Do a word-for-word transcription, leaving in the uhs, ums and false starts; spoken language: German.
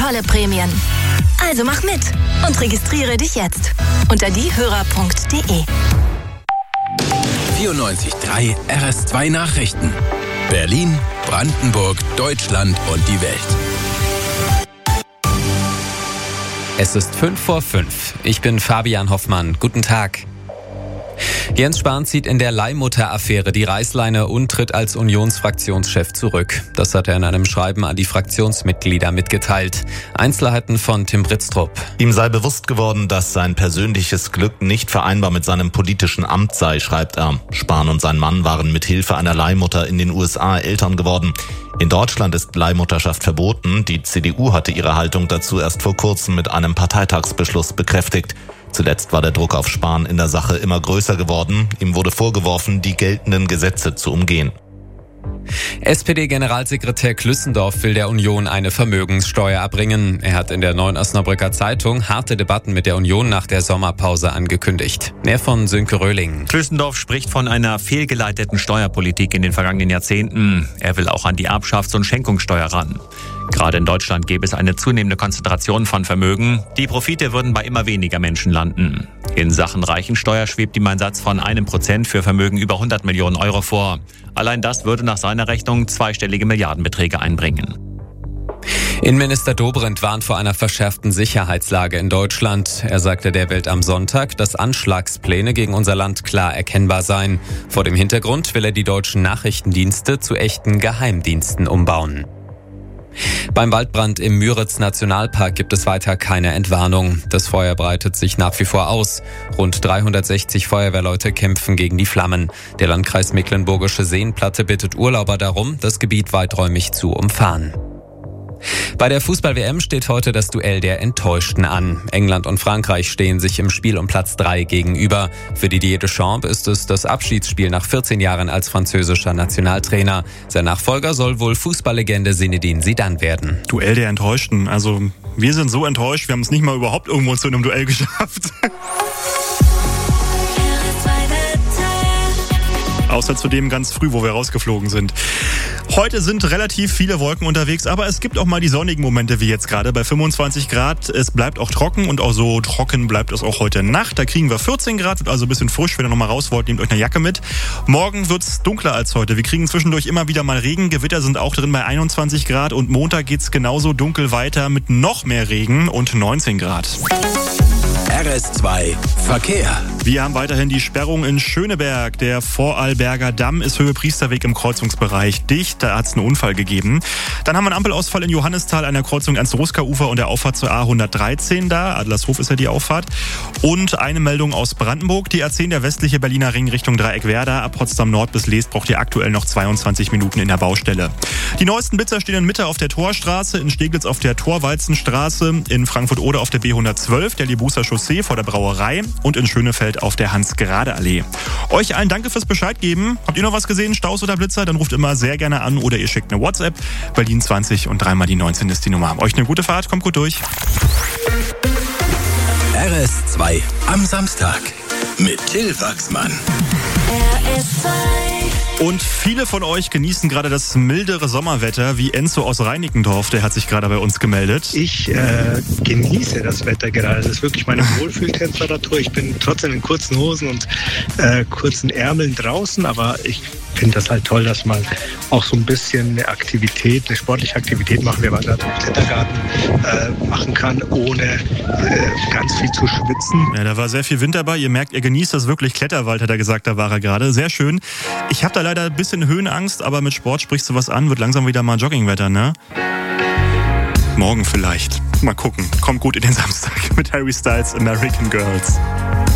tolle Prämien. Also mach mit und registriere dich jetzt unter diehörer punkt de. vierundneunzig Komma drei R S zwei Nachrichten. Berlin, Brandenburg, Deutschland und die Welt. Es ist fünf vor fünf. Ich bin Fabian Hoffmann. Guten Tag. Jens Spahn zieht in der Leihmutter-Affäre die Reißleine und tritt als Unionsfraktionschef zurück. Das hat er in einem Schreiben an die Fraktionsmitglieder mitgeteilt. Einzelheiten von Tim Britztrup. Ihm sei bewusst geworden, dass sein persönliches Glück nicht vereinbar mit seinem politischen Amt sei, schreibt er. Spahn und sein Mann waren mit Hilfe einer Leihmutter in den U S A Eltern geworden. In Deutschland ist Leihmutterschaft verboten. Die C D U hatte ihre Haltung dazu erst vor kurzem mit einem Parteitagsbeschluss bekräftigt. Zuletzt war der Druck auf Spahn in der Sache immer größer geworden. Ihm wurde vorgeworfen, die geltenden Gesetze zu umgehen. S P D-Generalsekretär Klüssendorf will der Union eine Vermögenssteuer abbringen. Er hat in der Neuen Osnabrücker Zeitung harte Debatten mit der Union nach der Sommerpause angekündigt. Mehr von Sönke Röhling. Klüssendorf spricht von einer fehlgeleiteten Steuerpolitik in den vergangenen Jahrzehnten. Er will auch an die Erbschafts- und Schenkungssteuer ran. Gerade in Deutschland gäbe es eine zunehmende Konzentration von Vermögen. Die Profite würden bei immer weniger Menschen landen. In Sachen Reichensteuer schwebt ihm ein Satz von einem Prozent für Vermögen über hundert Millionen Euro vor. Allein das würde nach seiner Rechnung zweistellige Milliardenbeträge einbringen. Innenminister Dobrindt warnt vor einer verschärften Sicherheitslage in Deutschland. Er sagte der Welt am Sonntag, dass Anschlagspläne gegen unser Land klar erkennbar seien. Vor dem Hintergrund will er die deutschen Nachrichtendienste zu echten Geheimdiensten umbauen. Beim Waldbrand im Müritz-Nationalpark gibt es weiter keine Entwarnung. Das Feuer breitet sich nach wie vor aus. Rund dreihundertsechzig Feuerwehrleute kämpfen gegen die Flammen. Der Landkreis Mecklenburgische Seenplatte bittet Urlauber darum, das Gebiet weiträumig zu umfahren. Bei der Fußball-W M steht heute das Duell der Enttäuschten an. England und Frankreich stehen sich im Spiel um Platz drei gegenüber. Für Didier Deschamps ist es das Abschiedsspiel nach vierzehn Jahren als französischer Nationaltrainer. Sein Nachfolger soll wohl Fußballlegende Zinedine Zidane werden. Duell der Enttäuschten. Also wir sind so enttäuscht, wir haben es nicht mal überhaupt irgendwo zu einem Duell geschafft. Außer zudem ganz früh, wo wir rausgeflogen sind. Heute sind relativ viele Wolken unterwegs, aber es gibt auch mal die sonnigen Momente wie jetzt gerade bei fünfundzwanzig Grad. Es bleibt auch trocken und auch so trocken bleibt es auch heute Nacht. Da kriegen wir vierzehn Grad, wird also ein bisschen frisch. Wenn ihr noch mal raus wollt, nehmt euch eine Jacke mit. Morgen wird's dunkler als heute. Wir kriegen zwischendurch immer wieder mal Regen. Gewitter sind auch drin bei einundzwanzig Grad und Montag geht's genauso dunkel weiter mit noch mehr Regen und neunzehn Grad. R S zwei Verkehr. Wir haben weiterhin die Sperrung in Schöneberg. Der Vorarlberger Damm ist Höhe Priesterweg im Kreuzungsbereich dicht. Da hat es einen Unfall gegeben. Dann haben wir einen Ampelausfall in Johannisthal an der Kreuzung Ernst-Roska-Ufer und der Auffahrt zur A hundertdreizehn da. Adlershof ist ja die Auffahrt. Und eine Meldung aus Brandenburg. Die A zehn, der westliche Berliner Ring Richtung Dreieckwerder. Ab Potsdam Nord bis Leest braucht ihr aktuell noch zweiundzwanzig Minuten in der Baustelle. Die neuesten Blitzer stehen in Mitte auf der Torstraße, in Steglitz auf der Torwalzenstraße, in Frankfurt-Oder auf der B hundertzwölf, der Libuser Chaussee vor der Brauerei und in Schönefeld auf der Hans-Gerade-Allee. Euch allen danke fürs Bescheid geben. Habt ihr noch was gesehen, Staus oder Blitzer? Dann ruft immer sehr gerne an oder ihr schickt eine WhatsApp. Berlin zwanzig und dreimal die neunzehn ist die Nummer. Euch eine gute Fahrt, kommt gut durch. R S zwei am Samstag mit Till Wachsmann. R S zwei. Und viele von euch genießen gerade das mildere Sommerwetter, wie Enzo aus Reinickendorf, der hat sich gerade bei uns gemeldet. Ich äh, genieße das Wetter gerade. Das ist wirklich meine Wohlfühltemperatur. Ich bin trotzdem in kurzen Hosen und äh, kurzen Ärmeln draußen, aber ich finde das halt toll, dass man auch so ein bisschen eine Aktivität, eine sportliche Aktivität machen, wie man gerade im Klettergarten äh, machen kann, ohne äh, ganz viel zu schwitzen. Ja, da war sehr viel Wind dabei. Ihr merkt, ihr genießt das wirklich. Kletterwald, hat er gesagt, da war er gerade. Sehr schön. Ich habe da leider ein bisschen Höhenangst, aber mit Sport sprichst du was an. Wird langsam wieder mal Joggingwetter, ne? Morgen vielleicht. Mal gucken. Kommt gut in den Samstag mit Harry Styles American Girls.